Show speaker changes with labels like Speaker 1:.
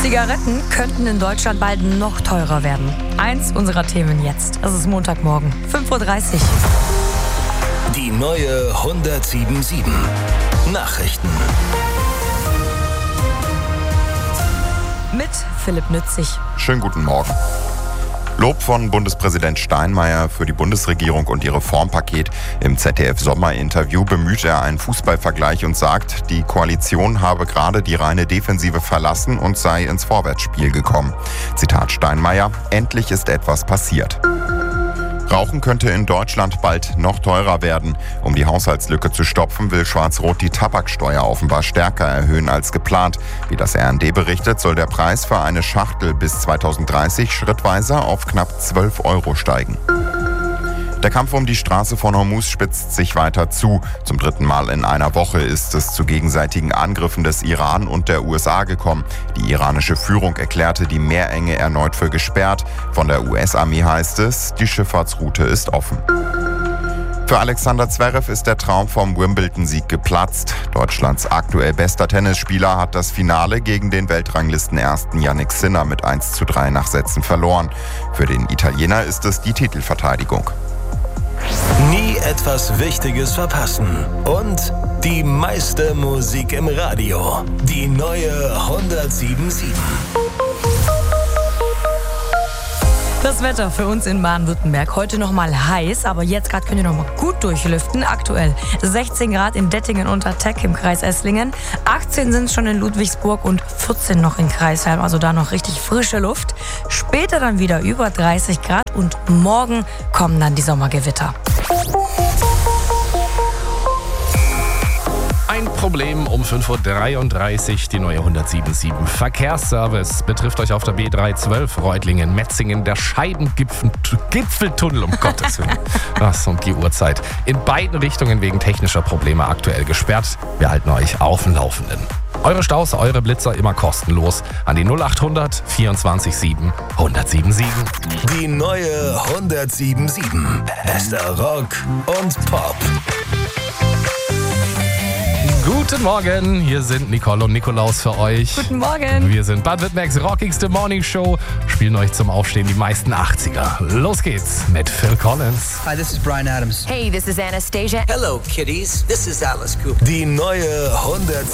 Speaker 1: Zigaretten könnten in Deutschland bald noch teurer werden. Eins unserer Themen jetzt. Es ist Montagmorgen, 5:30 Uhr.
Speaker 2: Die neue 107.7 Nachrichten.
Speaker 1: Mit Philipp Nützig.
Speaker 3: Schönen guten Morgen. Lob von Bundespräsident Steinmeier für die Bundesregierung und ihr Reformpaket. Im ZDF-Sommerinterview bemüht er einen Fußballvergleich und sagt, die Koalition habe gerade die reine Defensive verlassen und sei ins Vorwärtsspiel gekommen. Zitat Steinmeier: Endlich ist etwas passiert. Rauchen könnte in Deutschland bald noch teurer werden. Um die Haushaltslücke zu stopfen, will Schwarz-Rot die Tabaksteuer offenbar stärker erhöhen als geplant. Wie das RND berichtet, soll der Preis für eine Schachtel bis 2030 schrittweise auf knapp 12 € steigen. Der Kampf um die Straße von Hormuz spitzt sich weiter zu. Zum 3. Mal in einer Woche ist es zu gegenseitigen Angriffen des Iran und der USA gekommen. Die iranische Führung erklärte die Meerenge erneut für gesperrt. Von der US-Armee heißt es, die Schifffahrtsroute ist offen. Für Alexander Zverev ist der Traum vom Wimbledon-Sieg geplatzt. Deutschlands aktuell bester Tennisspieler hat das Finale gegen den Weltranglisten-Ersten Jannik Sinner mit 1:3 nach Sätzen verloren. Für den Italiener ist es die Titelverteidigung.
Speaker 2: Nie etwas Wichtiges verpassen. Und die meiste Musik im Radio. Die neue 107.7.
Speaker 1: Das Wetter für uns in Baden-Württemberg. Heute noch mal heiß, aber jetzt gerade könnt ihr noch mal gut durchlüften. Aktuell 16 Grad in Dettingen unter Teck im Kreis Esslingen. 18 sind es schon in Ludwigsburg und 14 noch in Kreisheim. Also da noch richtig frische Luft. Später dann wieder über 30 Grad und morgen kommen dann die Sommergewitter.
Speaker 4: Ein Problem um 5:33 Uhr, die neue 107.7 Verkehrsservice betrifft euch auf der B312 Reutlingen, Metzingen, der Scheibengipfeltunnel, um Gottes Willen. Was um die Uhrzeit. In beiden Richtungen wegen technischer Probleme aktuell gesperrt. Wir halten euch auf dem Laufenden. Eure Staus, eure Blitzer immer kostenlos an die 0800 24 7 107.7.
Speaker 2: Die neue 107.7. Bester Rock und Pop.
Speaker 4: Guten Morgen, hier sind Nicole und Nikolaus für euch.
Speaker 1: Guten Morgen.
Speaker 4: Wir sind Baden-Württembergs rockigste Morning Show, spielen euch zum Aufstehen die meisten 80er. Los geht's mit Phil Collins.
Speaker 5: Hi, this is Bryan Adams.
Speaker 6: Hey, this is Anastasia.
Speaker 7: Hello, kiddies. This is Alice Cooper.
Speaker 2: Die neue 107.